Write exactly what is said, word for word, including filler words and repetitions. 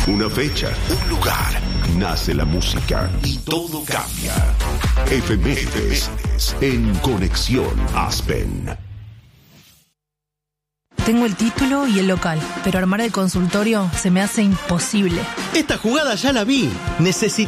Una fecha, un lugar, nace la música y todo cambia. Efemérides en Conexión Aspen. Tengo el título y el local, pero armar el consultorio se me hace imposible. Esta jugada ya la vi. Necesito